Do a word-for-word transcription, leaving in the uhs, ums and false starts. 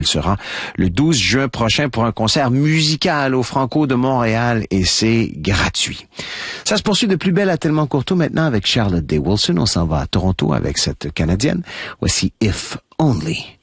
Elle sera le douze juin prochain pour un concert musical au Franco de Montréal et c'est gratuit. Ça se poursuit de plus belle à Tellement Courteau maintenant avec Charlotte Day Wilson. On s'en va à Toronto avec cette Canadienne. Voici If Only.